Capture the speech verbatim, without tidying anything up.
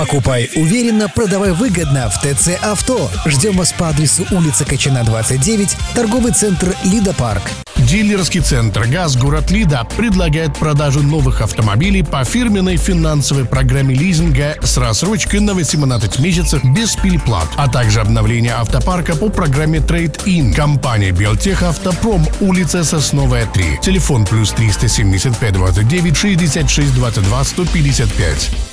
Покупай уверенно, продавай выгодно в ТЦ Авто. Ждем вас по адресу улица Качана, двадцать девять, торговый центр Лида Парк. Дилерский центр «ГАЗ» город Лида предлагает продажу новых автомобилей по фирменной финансовой программе лизинга с рассрочкой на восемнадцать месяцев без переплат, а также обновление автопарка по программе Trade-in. Компания «Белтех Автопром», улица Сосновая, три. Телефон плюс триста семьдесят пять двадцать девять шестьдесят шесть двадцать два сто пятьдесят пять.